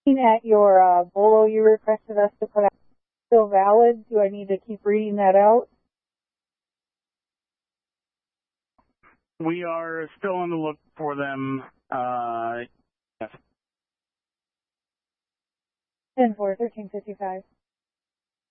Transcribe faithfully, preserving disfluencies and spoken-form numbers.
Looking at your uh, bolo you requested us to put out, still valid? Do I need to keep reading that out? We are still on the look for them. Uh, yes. ten four, thirteen fifty-five.